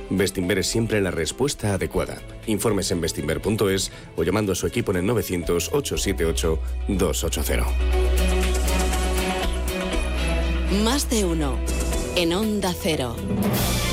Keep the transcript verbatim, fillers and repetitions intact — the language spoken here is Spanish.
Bestinver es siempre la respuesta adecuada. Informes en bestinver punto es o llamando a su equipo en el novecientos, ochocientos setenta y ocho, doscientos ochenta. Más de uno en Onda Cero.